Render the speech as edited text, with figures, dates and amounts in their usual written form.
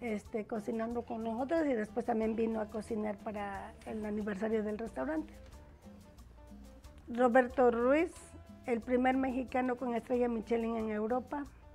cocinando con nosotros y después también vino a cocinar para el aniversario del restaurante. Roberto Ruiz, el primer mexicano con estrella Michelin en Europa.